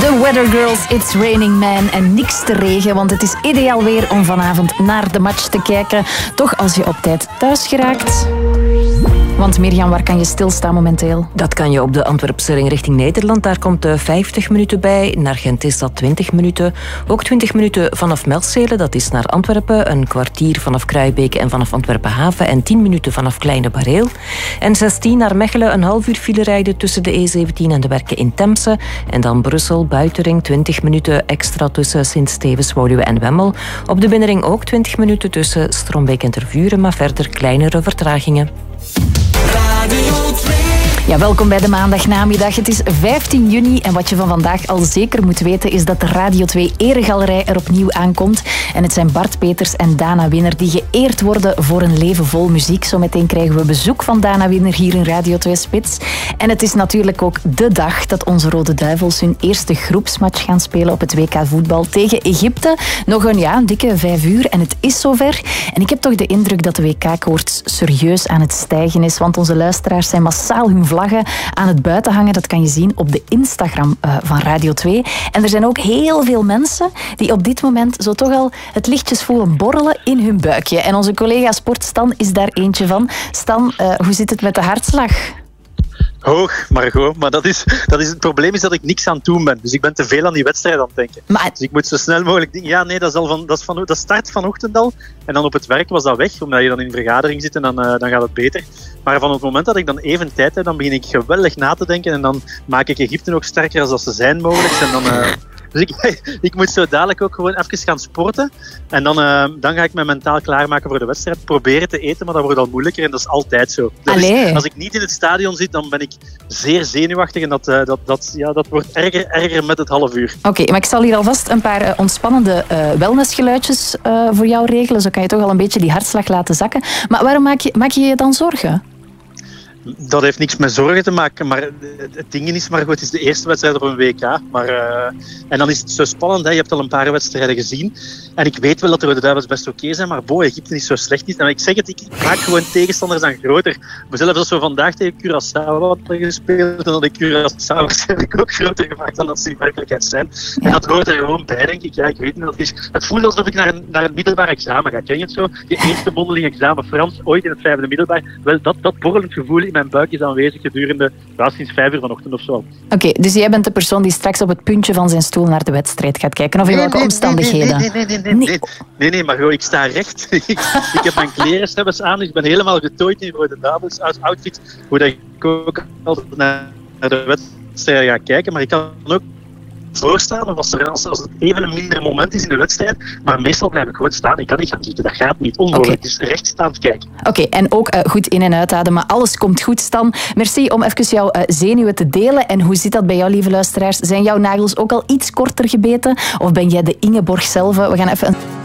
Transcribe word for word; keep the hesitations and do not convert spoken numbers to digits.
The Weather Girls, It's Raining Man. En niks te regen, want het is ideaal weer om vanavond naar de match te kijken. Toch als je op tijd thuis geraakt. Want Mirjam, waar kan je stilstaan momenteel? Dat kan je op de Antwerpse ring richting Nederland. Daar komt vijftig minuten bij. Naar Gent is dat twintig minuten. Ook twintig minuten vanaf Melzele, dat is naar Antwerpen. Een kwartier vanaf Kruijbeke en vanaf Antwerpen Haven. En tien minuten vanaf Kleine Bareel. En zestien naar Mechelen, een half uur file rijden tussen de E zeventien en de Werken in Temse. En dan Brussel, buitenring, twintig minuten extra tussen Sint-Stevens, Woluwe en Wemmel. Op de binnenring ook twintig minuten tussen Strombeek en Tervuren, maar verder kleinere vertragingen. Ja, welkom bij de maandagnamiddag. Het is vijftien juni en wat je van vandaag al zeker moet weten is dat de Radio twee Eregalerij er opnieuw aankomt. En het zijn Bart Peters en Dana Winner die geëerd worden voor een leven vol muziek. Zometeen krijgen we bezoek van Dana Winner hier in Radio twee Spits. En het is natuurlijk ook de dag dat onze Rode Duivels hun eerste groepsmatch gaan spelen op het W K voetbal tegen Egypte. Nog een, ja, een dikke vijf uur en het is zover. En ik heb toch de indruk dat de W K-koorts serieus aan het stijgen is, want onze luisteraars zijn massaal hun vlaggen aan het buiten hangen. Dat kan je zien op de Instagram uh, van Radio twee. En er zijn ook heel veel mensen die op dit moment zo toch al het lichtjes voelen borrelen in hun buikje. En onze collega Sport Stan is daar eentje van. Stan, uh, hoe zit het met de hartslag? Hoog, Margot. Maar dat is, dat is, het probleem is dat ik niks aan het doen ben. Dus ik ben te veel aan die wedstrijd aan het denken. Maar... Dus ik moet zo snel mogelijk dingen... Ja, nee, dat, is al van, dat, is van, dat start vanochtend al. En dan op het werk was dat weg. Omdat je dan in een vergadering zit en dan, uh, dan gaat het beter. Maar van het moment dat ik dan even tijd heb, dan begin ik geweldig na te denken. En dan maak ik Egypte nog sterker als dat ze zijn mogelijk. En dan... Uh, Dus ik, ik moet zo dadelijk ook gewoon even gaan sporten. En dan, uh, dan ga ik me mentaal klaarmaken voor de wedstrijd. Proberen te eten, maar dat wordt al moeilijker. En dat is altijd zo. Dat is, als ik niet in het stadion zit, dan ben ik zeer zenuwachtig. En dat, uh, dat, dat, ja, dat wordt erger, erger met het half uur. Oké, okay, maar ik zal hier alvast een paar uh, ontspannende uh, wellnessgeluidjes uh, voor jou regelen. Zo kan je toch al een beetje die hartslag laten zakken. Maar waarom maak je maak je, je dan zorgen? Dat heeft niks met zorgen te maken, maar het ding is, maar goed, het is de eerste wedstrijd op een W K. Maar, uh, en dan is het zo spannend, hè. Je hebt al een paar wedstrijden gezien. En ik weet wel dat de Rode Duivels best oké okay zijn, maar boh, Egypte is zo slecht niet. En ik zeg het, ik maak gewoon tegenstanders dan groter. Maar zelfs als we vandaag tegen Curaçao hadden gespeeld, dan had ik Curaçao waarschijnlijk ook groter gemaakt dan dat ze in werkelijkheid zijn. Ja. En dat hoort er gewoon bij, denk ik. Ja, ik weet niet wat het is. Het voelt alsof ik naar een, naar een middelbaar examen ga. Ken je het zo? Je eerste mondeling examen Frans, ooit in het vijfde middelbaar. Wel, dat, dat borrelend gevoel in mijn buik is aanwezig gedurende ja, sinds vijf uur vanochtend of zo. Oké, okay, dus jij bent de persoon die straks op het puntje van zijn stoel naar de wedstrijd gaat kijken, of in nee, welke nee, omstandigheden? Nee, nee, nee, nee, nee, nee, nee, nee, nee maar gewoon, ik sta recht. ik, ik heb mijn kleren aan, ik ben helemaal getooid in Rode Duivels outfit, hoe dat ik ook altijd naar de wedstrijd ga kijken, maar ik kan ook voorstaan of als, er, als het even een minder moment is in de wedstrijd, maar meestal blijf ik gewoon staan. Ik kan niet gaan zitten, dat gaat niet. Onmogelijk. Okay. Het is rechtstaand kijken. Oké, okay, en ook uh, goed in- en uitademen, maar alles komt goed, Stan. Merci om even jouw uh, zenuwen te delen. En hoe zit dat bij jou, lieve luisteraars? Zijn jouw nagels ook al iets korter gebeten? Of ben jij de Ingeborg zelf? We gaan even...